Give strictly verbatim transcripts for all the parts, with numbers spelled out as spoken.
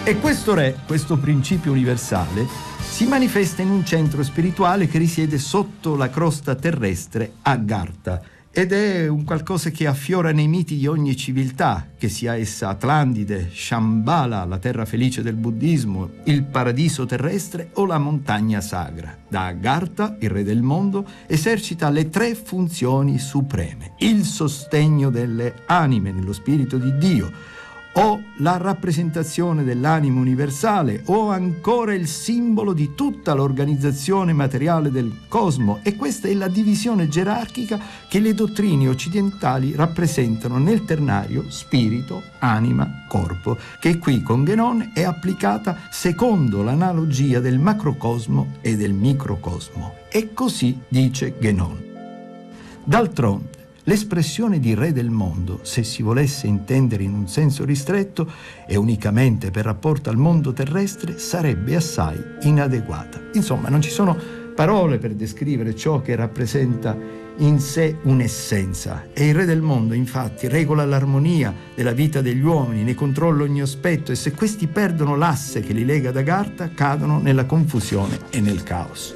E questo re, questo principio universale, si manifesta in un centro spirituale che risiede sotto la crosta terrestre Agartha. Ed è un qualcosa che affiora nei miti di ogni civiltà, che sia essa Atlantide, Shambhala, la terra felice del buddismo, il paradiso terrestre o la montagna sagra. Da Agartha, il re del mondo, esercita le tre funzioni supreme: il sostegno delle anime nello spirito di Dio, o la rappresentazione dell'anima universale, o ancora il simbolo di tutta l'organizzazione materiale del cosmo. E questa è la divisione gerarchica che le dottrine occidentali rappresentano nel ternario spirito, anima, corpo, che qui con Guénon è applicata secondo l'analogia del macrocosmo e del microcosmo. E così dice Guénon. D'altronde, l'espressione di re del mondo, se si volesse intendere in un senso ristretto e unicamente per rapporto al mondo terrestre, sarebbe assai inadeguata. Insomma, non ci sono parole per descrivere ciò che rappresenta in sé un'essenza. E il re del mondo, infatti, regola l'armonia della vita degli uomini, ne controlla ogni aspetto, e se questi perdono l'asse che li lega ad Agartha, cadono nella confusione e nel caos.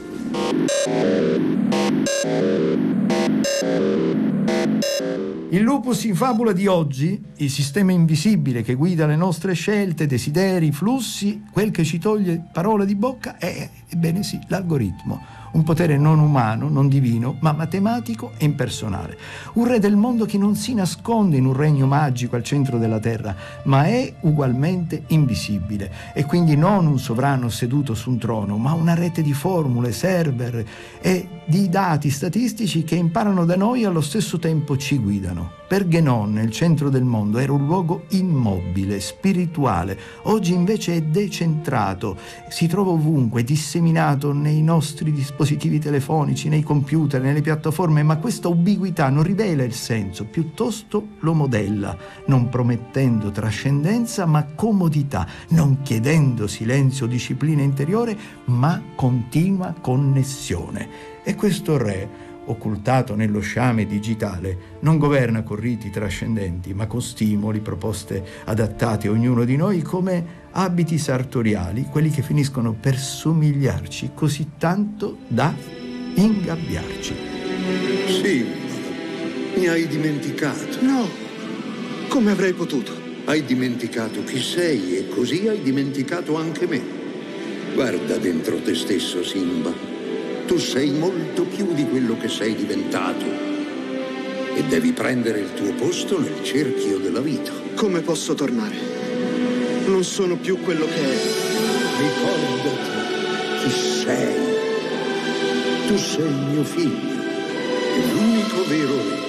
Il lupus in fabula di oggi, il sistema invisibile che guida le nostre scelte, desideri, flussi, quel che ci toglie parole di bocca è, ebbene sì, l'algoritmo. Un potere non umano, non divino, ma matematico e impersonale. Un re del mondo che non si nasconde in un regno magico al centro della terra, ma è ugualmente invisibile. E quindi non un sovrano seduto su un trono, ma una rete di formule, server e di dati statistici che imparano da noi e allo stesso tempo ci guidano. Per Guénon il centro del mondo era un luogo immobile, spirituale. Oggi invece è decentrato, si trova ovunque, disseminato nei nostri dispositivi telefonici, nei computer, nelle piattaforme, ma questa ubiquità non rivela il senso, piuttosto lo modella, non promettendo trascendenza ma comodità, non chiedendo silenzio o disciplina interiore, ma continua connessione. E questo re, occultato nello sciame digitale, non governa con riti trascendenti, ma con stimoli, proposte adattate a ognuno di noi come abiti sartoriali, quelli che finiscono per somigliarci così tanto da ingabbiarci. Sì, mi hai dimenticato. No, come avrei potuto? Hai dimenticato chi sei e così hai dimenticato anche me. Guarda dentro te stesso, Simba. Tu sei molto più di quello che sei diventato e devi prendere il tuo posto nel cerchio della vita. Come posso tornare? Non sono più quello che ero. Ricordati chi sei. Tu sei mio figlio e l'unico vero re.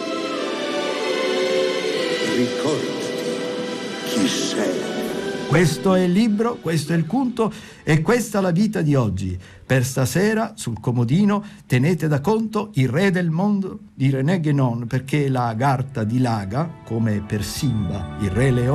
Ricordati chi sei. Questo è il libro, questo è il conto e questa è la vita di oggi. Per stasera, sul comodino, tenete da conto Il re del mondo di René Guénon, perché la Agartha dilaga, come per Simba, il re leone,